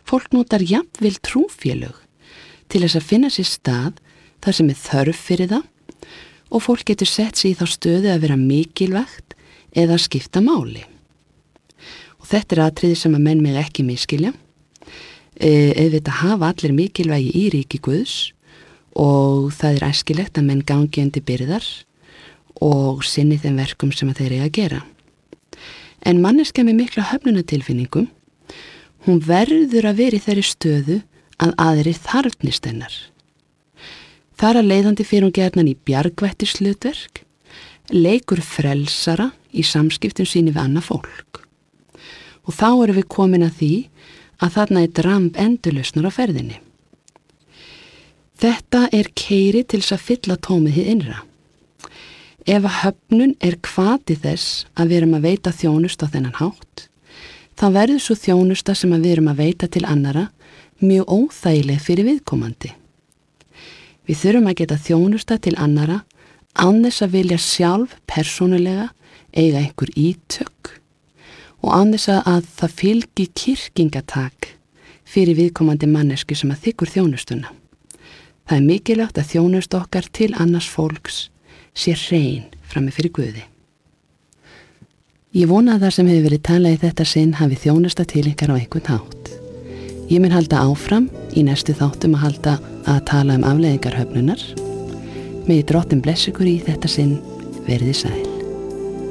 Fólk notar jafnvel trúfélög til þess að finna sér stað þar sem þörf fyrir það og fólk getur sett sig í þá stöðu að vera mikilvægt eða skipta máli. Og þetta atriði sem að menn mig ekki misskilja. Auðvitað hafa allir mikilvægi í ríki Guðs og það æskilegt að menn gangi undir byrðar og sinni þeim verkum sem að þeir eiga að gera. En manneskja með mikla höfnunatilfinningu, hún verður að vera í þeirri stöðu að aðrir þarfnist hennar. Þar að leiðandi fyrir hún gjarnan í bjargvættishlutverk, leikur frelsara í samskiptum síni við annað fólk. Og þá erum við komin að því að þarna dramb endurlausnar á ferðinni. Þetta keiri til þess að fylla tómið hið innra. Ef að höfnun hvati þess að við erum að veita þjónust á þennan hátt, þá verður svo þjónusta sem að við erum að veita til annara mjög óþægileg fyrir viðkomandi. Við þurfum að geta þjónusta til annara án þess að vilja sjálf persónulega eiga einhver ítök og án þess að það fylgi kyrkingatak fyrir viðkomandi mannesku sem að þiggur þjónustuna. Það mikilvægt að þjónusta okkar til annars fólks sé hrein frammi fyrir Guði. Ég vona að það sem hefur verið talað í þetta sinn hafi þjónusta til ykkar á einhvern hátt. Ég mun halda áfram í næstu þáttum að tala afleiðingar höfnunar. Megi Drottinn blessa ykkur í þetta sinn, verið sæl.